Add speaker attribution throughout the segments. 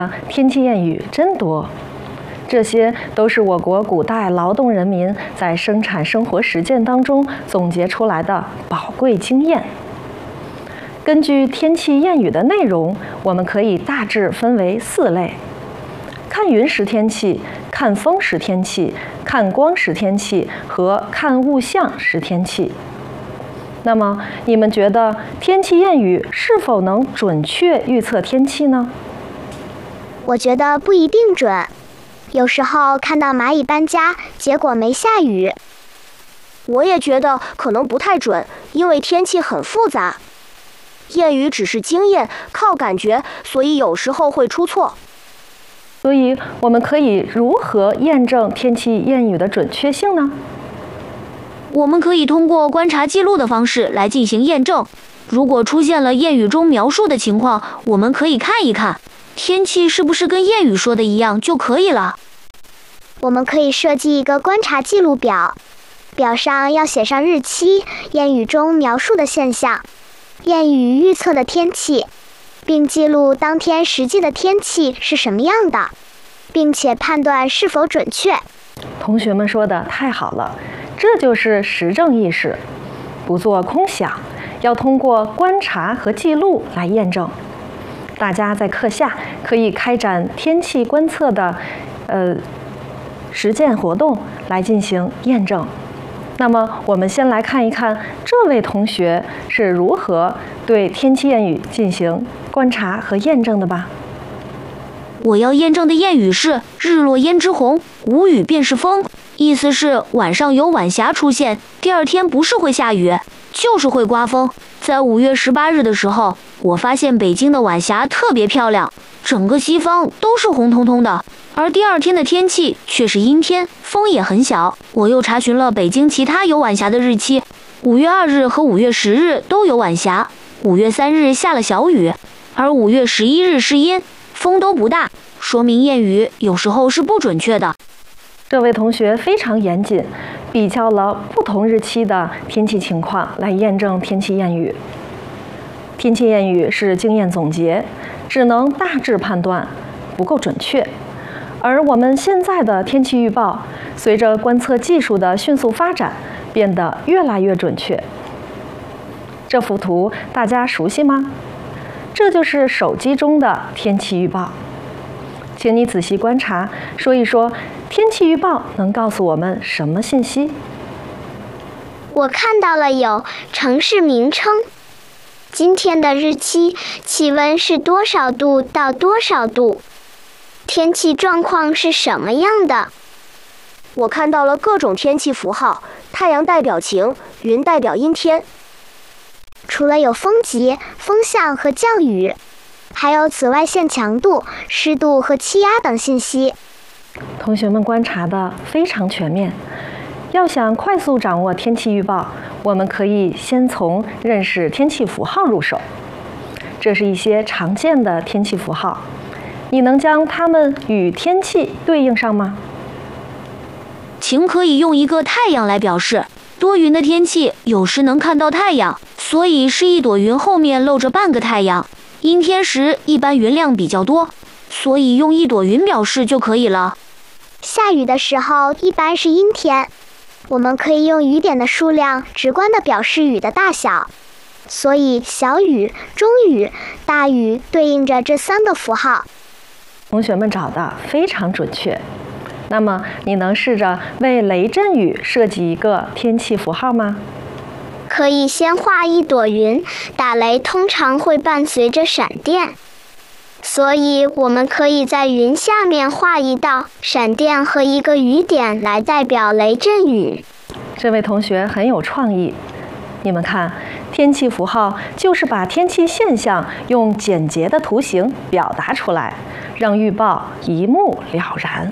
Speaker 1: 天气谚语真多，这些都是我国古代劳动人民在生产生活实践当中总结出来的宝贵经验。根据天气谚语的内容，我们可以大致分为4类：看云识天气、看风识天气、看光识天气和看物象识天气。那么，你们觉得天气谚语是否能准确预测天气呢？
Speaker 2: 我觉得不一定准，有时候看到蚂蚁搬家，结果没下雨。
Speaker 3: 我也觉得可能不太准，因为天气很复杂。谚语只是经验，靠感觉，所以有时候会出错。
Speaker 1: 所以，我们可以如何验证天气谚语的准确性呢？
Speaker 4: 我们可以通过观察记录的方式来进行验证。如果出现了谚语中描述的情况，我们可以看一看天气是不是跟谚语说的一样就可以了。
Speaker 2: 我们可以设计一个观察记录表，表上要写上日期、谚语中描述的现象、谚语预测的天气，并记录当天实际的天气是什么样的，并且判断是否准确。
Speaker 1: 同学们说的太好了，这就是实证意识，不做空想，要通过观察和记录来验证。大家在课下可以开展天气观测的实践活动来进行验证。那么，我们先来看一看这位同学是如何对天气谚语进行观察和验证的吧。
Speaker 4: 我要验证的谚语是“日落胭脂红，无雨便是风”，意思是晚上有晚霞出现，第二天不是会下雨，就是会刮风。在5月18日的时候，我发现北京的晚霞特别漂亮，整个西方都是红彤彤的，而第二天的天气却是阴天，风也很小。我又查询了北京其他有晚霞的日期，5月2日和5月10日都有晚霞，5月3日下了小雨，而5月11日是阴，风都不大，说明谚语有时候是不准确的。
Speaker 1: 这位同学非常严谨，比较了不同日期的天气情况来验证天气谚语。天气谚语是经验总结，只能大致判断，不够准确。而我们现在的天气预报，随着观测技术的迅速发展，变得越来越准确。这幅图大家熟悉吗？这就是手机中的天气预报。请你仔细观察，说一说天气预报能告诉我们什么信息？
Speaker 2: 我看到了有城市名称、今天的日期、气温是多少度到多少度，天气状况是什么样的。
Speaker 3: 我看到了各种天气符号，太阳代表晴，云代表阴天。
Speaker 2: 除了有风级、风向和降雨，还有紫外线强度、湿度和气压等信息。
Speaker 1: 同学们观察的非常全面。要想快速掌握天气预报，我们可以先从认识天气符号入手。这是一些常见的天气符号，你能将它们与天气对应上吗？
Speaker 4: 晴可以用一个太阳来表示，多云的天气有时能看到太阳，所以是一朵云后面露着半个太阳。阴天时一般云量比较多，所以用一朵云表示就可以了。
Speaker 2: 下雨的时候一般是阴天，我们可以用雨点的数量直观地表示雨的大小，所以小雨、中雨、大雨对应着这3个符号。
Speaker 1: 同学们找的非常准确。那么你能试着为雷阵雨设计一个天气符号吗？
Speaker 2: 可以先画一朵云，打雷通常会伴随着闪电，所以我们可以在云下面画一道闪电和一个雨点来代表雷阵雨。
Speaker 1: 这位同学很有创意。你们看，天气符号就是把天气现象用简洁的图形表达出来，让预报一目了然。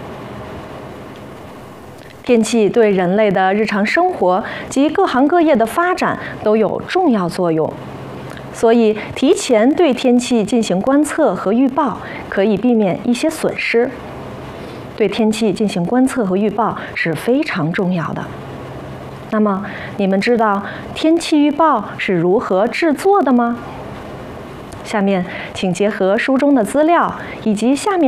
Speaker 1: 天气对人类的日常生活及各行各业的发展都有重要作用，所以提前对天气进行观测和预报，可以避免一些损失。对天气进行观测和预报是非常重要的。那么，你们知道天气预报是如何制作的吗？ 下面请结合书中的资料以及下面